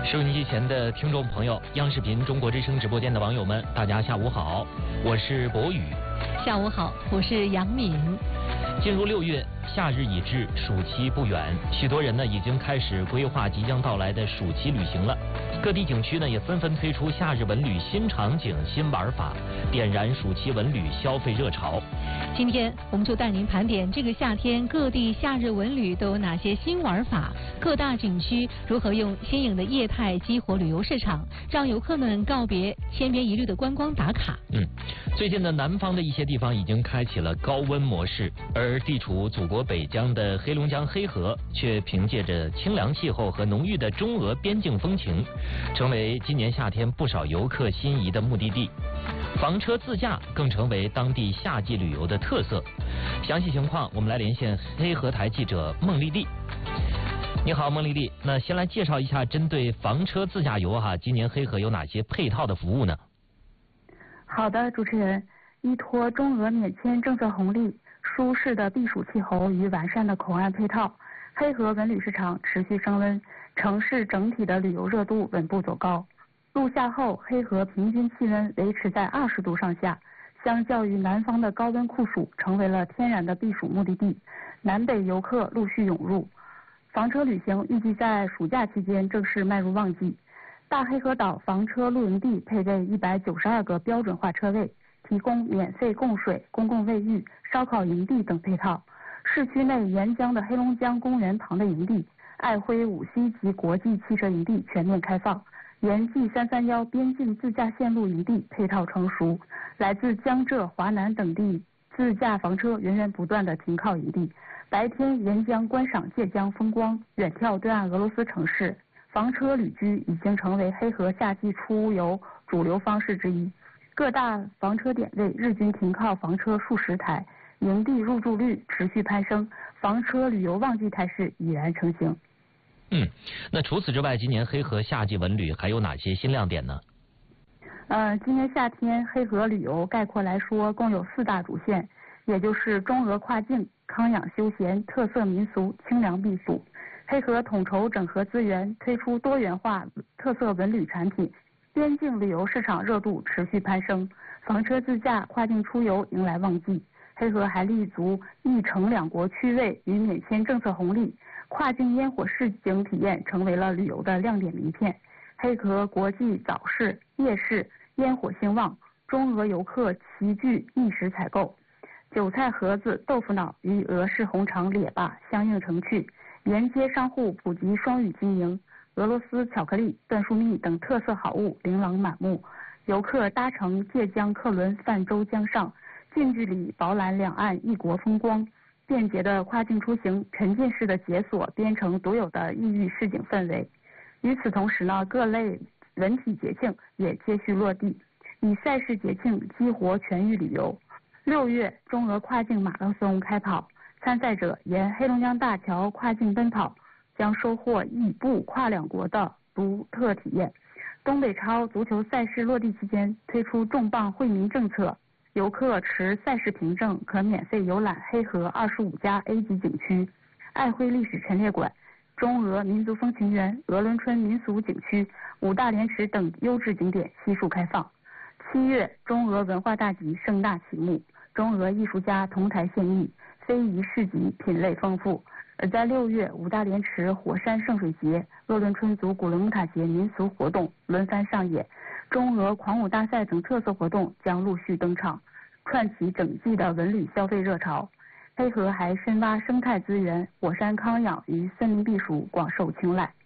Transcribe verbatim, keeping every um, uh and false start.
收音机前的听众朋友，央视频中国之声直播间的网友们，大家下午好，我是博宇。 下午好，我是杨敏。 进入六月，夏日已至，暑期不远，许多人呢已经开始规划即将到来的暑期旅行了。各地景区呢也纷纷推出夏日文旅新场景、新玩法，点燃暑期文旅消费热潮。 今天我们就带您盘点这个夏天各地夏日文旅都有哪些新玩法，各大景区如何用新颖的业态激活旅游市场，让游客们告别千篇一律的观光打卡。 嗯，最近呢，南方的一些地方已经开启了高温模式，而地处祖国北疆的黑龙江黑河却凭借着清凉气候和浓郁的中俄边境风情，成为今年夏天不少游客心仪的目的地。房车自驾更成为当地夏季旅游的特色。详细情况我们来连线黑河台记者孟丽丽。你好，孟丽丽。那先来介绍一下针对房车自驾游哈，今年黑河有哪些配套的服务呢？ 好的，主持人，依托中俄免签政策红利、舒适的避暑气候与完善的口岸配套，黑河文旅市场持续升温，城市整体的旅游热度稳步走高。入夏后，黑河平均气温维持在二十度上下，相较于南方的高温酷暑，成为了天然的避暑目的地。南北游客陆续涌入，房车旅行预计在暑假期间正式迈入旺季。大黑河岛房车露营地配备一百九十二个标准化车位，提供免费供水、公共卫浴、烧烤营地等配套。市区内沿江的黑龙江公园旁的营地、爱辉五溪级国际汽车营地全面开放。沿 G 三三一边境自驾线路营地配套成熟，来自江浙、华南等地自驾房车源源不断的停靠营地。白天沿江观赏界江风光，远眺对岸俄罗斯城市。房车旅居已经成为黑河夏季出游主流方式之一。各大房车点位日均停靠房车数十台，营地入住率持续攀升，房车旅游旺季态势已然成型。 嗯，那除此之外，今年黑河夏季文旅还有哪些新亮点呢？ 呃，今年夏天黑河旅游概括来说共有四大主线，也就是中俄跨境、康养休闲、特色民俗、清凉避暑。黑河统筹整合资源，推出多元化特色文旅产品，边境旅游市场热度持续攀升，房车自驾、跨境出游迎来旺季。黑河还立足一城两国区位与免签政策红利，跨境烟火市景体验成为了旅游的亮点名片。黑河国际早市、夜市烟火兴旺，中俄游客齐聚觅食采购。韭菜盒子、豆腐脑与俄式红肠列巴相映成趣，沿街商户普及双语经营，俄罗斯巧克力、椴树蜜等特色好物琳琅满目。游客搭乘界江客轮泛舟江上，近距离饱览两岸异国风光。便捷的跨境出行，沉浸式的解锁边城独有的异域市井氛围。与此同时呢，各类文体节庆也接续落地，以赛事节庆激活全域旅游。六月，中俄跨境马拉松开跑，参赛者沿黑龙江大桥跨境奔跑，将收获异步跨两国的独特体验。东北超足球赛事落地期间推出重磅惠民政策，游客持赛事凭证可免费游览黑河二十五家 A 级景区，爱辉历史陈列馆、中俄民族风情园、鹅伦春民俗景区、五大连池等优质景点悉数开放。七月，中俄文化大集盛大启幕，中俄艺术家同台献艺，非遗市集品类丰富。而在六月，五大连池火山圣水节、鄂伦春族古伦木塔节民俗活动轮番上演，中俄狂舞大赛等特色活动将陆续登场，串起整季的文旅消费热潮。黑河还深挖生态资源，火山康养与森林避暑广受青睐。